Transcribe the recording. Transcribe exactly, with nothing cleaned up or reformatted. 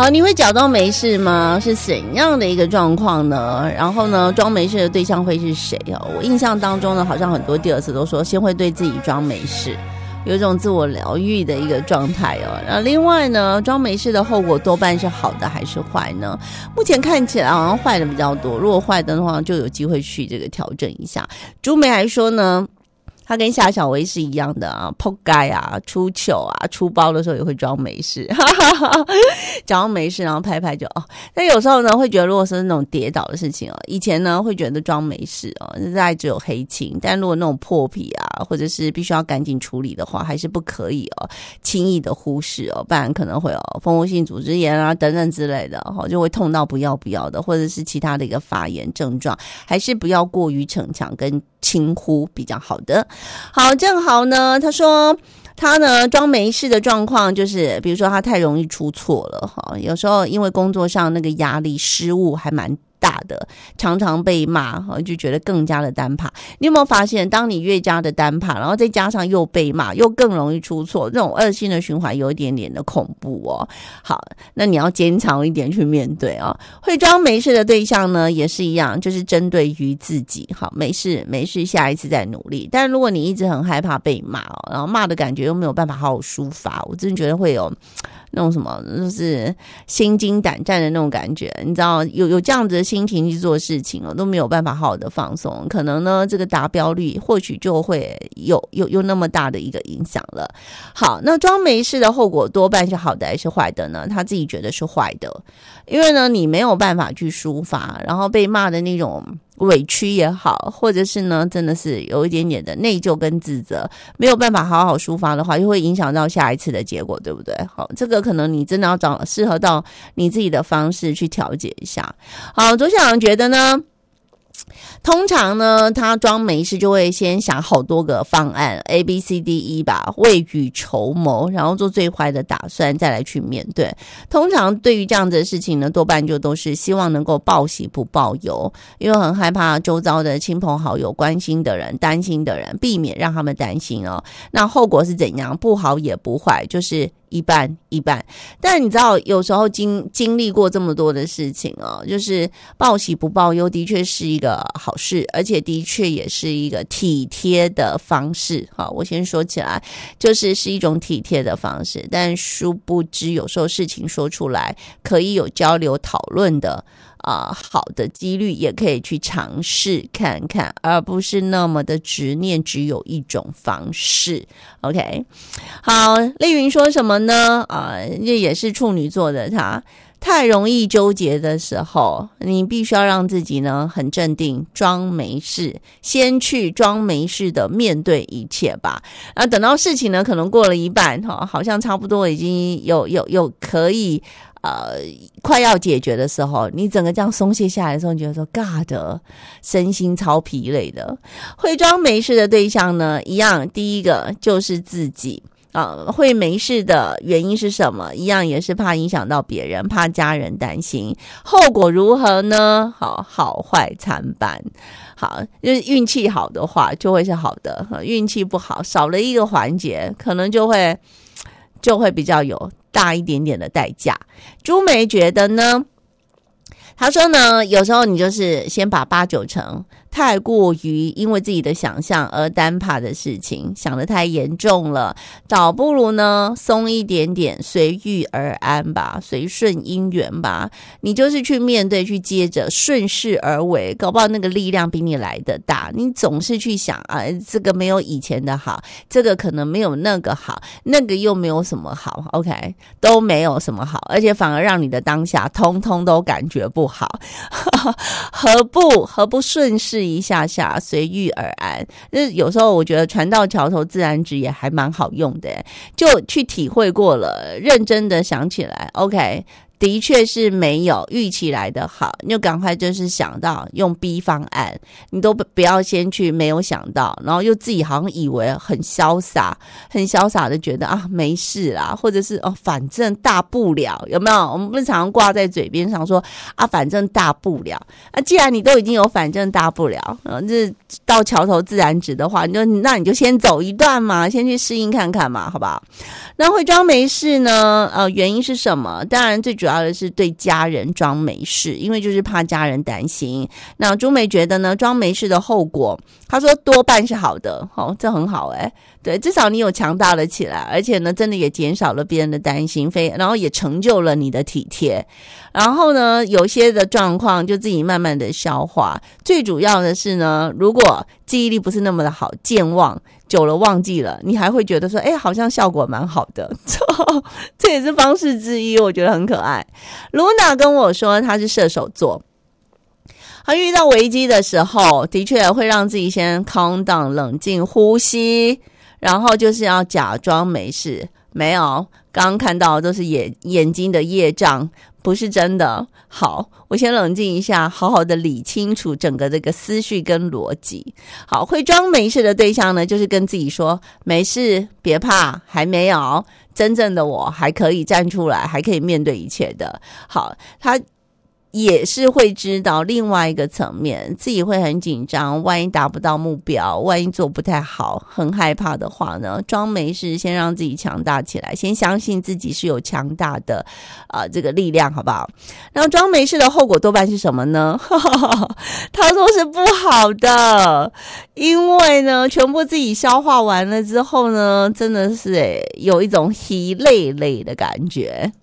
好，你会假装没事吗？是怎样的一个状况呢？然后呢，装没事的对象会是谁哦？我印象当中呢，好像很多第二次都说先会对自己装没事，有一种自我疗愈的一个状态哦。那另外呢，装没事的后果多半是好的还是坏呢？目前看起来好像坏的比较多，如果坏的话就有机会去这个调整一下。朱梅还说呢，他跟夏小薇是一样的啊，扑街啊，出糗啊，出包的时候也会装没事，假装没事，然后拍拍就哦。但有时候呢，会觉得如果是那种跌倒的事情哦，以前呢会觉得装没事哦，现在只有黑青。但如果那种破皮啊，或者是必须要赶紧处理的话，还是不可以哦，轻易的忽视哦，不然可能会有蜂窝性组织炎啊等等之类的哦，就会痛到不要不要的，或者是其他的一个发炎症状，还是不要过于逞强跟轻忽比较好的。好，正好呢，他说他呢装没事的状况就是，比如说他太容易出错了哈，有时候因为工作上那个压力失误还蛮大的，常常被骂，就觉得更加的单怕。你有没有发现，当你越加的单怕，然后再加上又被骂，又更容易出错，这种恶性的循环有一点点的恐怖哦。好，那你要坚强一点去面对哦。会装没事的对象呢，也是一样，就是针对于自己。好，没事没事，下一次再努力。但如果你一直很害怕被骂哦，然后骂的感觉又没有办法好好抒发，我真的觉得会有那种什么，就是心惊胆战的那种感觉。你知道，有有这样子的心情去做事情哦，都没有办法好好的放松，可能呢这个达标率或许就会有有有那么大的一个影响了。好，那装没事的后果多半是好的还是坏的呢？他自己觉得是坏的，因为呢你没有办法去抒发，然后被骂的那种委屈也好，或者是呢真的是有一点点的内疚跟自责，没有办法好好抒发的话，又会影响到下一次的结果，对不对？好，这个可能你真的要找适合到你自己的方式去调节一下。好，左小阳觉得呢，通常呢他装没事就会先想好多个方案 A B C D E 吧，未雨绸缪，然后做最坏的打算再来去面对。通常对于这样子的事情呢，多半就都是希望能够报喜不报忧，因为很害怕周遭的亲朋好友、关心的人、担心的人，避免让他们担心哦。那后果是怎样？不好也不坏，就是一半一半。但你知道有时候经经历过这么多的事情哦，就是报喜不报忧的确是一个好事，而且的确也是一个体贴的方式。好，我先说起来，就是是一种体贴的方式，但殊不知有时候事情说出来可以有交流讨论的啊、呃，好的几率也可以去尝试看看，而不是那么的执念只有一种方式。 OK， 好，丽云说什么呢？啊、呃，这也是处女座的他，太容易纠结的时候，你必须要让自己呢很镇定，装没事，先去装没事的面对一切吧。然后等到事情呢可能过了一半，好像差不多已经有有有可以呃快要解决的时候，你整个这样松懈下来的时候，你觉得说尬的，身心超疲累的。会装没事的对象呢，一样，第一个就是自己。啊，会没事的原因是什么？一样也是怕影响到别人，怕家人担心。后果如何呢？好，好坏参半。好，就是运气好的话就会是好的，运气不好少了一个环节，可能就会就会比较有大一点点的代价。朱梅觉得呢，他说呢，有时候你就是先把八九成太过于因为自己的想象而单怕的事情想得太严重了，倒不如呢松一点点，随遇而安吧，随顺因缘吧。你就是去面对，去接着顺势而为，搞不好那个力量比你来得大。你总是去想啊，这个没有以前的好，这个可能没有那个好，那个又没有什么好 OK， 都没有什么好，而且反而让你的当下通通都感觉不好何不何不顺势一下下，随遇而安。有时候我觉得船到桥头自然直也还蛮好用的，就去体会过了，认真的想起来 OK，的确是没有预期来的好，你就赶快就是想到用 B 方案，你都不要先去没有想到，然后又自己好像以为很潇洒，很潇洒的觉得啊没事啦，或者是哦反正大不了，有没有？我们不是常常挂在嘴边上说啊反正大不了啊，既然你都已经有反正大不了，嗯，这到桥头自然直的话，你就那你就先走一段嘛，先去适应看看嘛，好不好？那会装没事呢？呃，原因是什么？当然最主要要的是对家人装没事，因为就是怕家人担心。那朱梅觉得呢，装没事的后果，她说多半是好的，哦，这很好诶，对，至少你有强大了起来，而且呢，真的也减少了别人的担心，非然后也成就了你的体贴。然后呢，有些的状况就自己慢慢的消化。最主要的是呢，如果记忆力不是那么的好，健忘久了忘记了，你还会觉得说，哎，好像效果蛮好的，这也是方式之一，我觉得很可爱。露娜跟我说她是射手座，他遇到危机的时候，的确会让自己先 calm down 冷静呼吸，然后就是要假装没事。没有，刚刚看到的都是眼眼睛的业障，不是真的。好，我先冷静一下，好好的理清楚整个这个思绪跟逻辑。好，会装没事的对象呢，就是跟自己说没事，别怕，还没有，真正的我还可以站出来，还可以面对一切的。好，他也是会知道另外一个层面，自己会很紧张，万一达不到目标，万一做不太好，很害怕的话呢，装没事，先让自己强大起来，先相信自己是有强大的呃这个力量，好不好？然后装没事的后果多半是什么呢？他说是不好的，因为呢，全部自己消化完了之后呢，真的是诶有一种疲累累的感觉。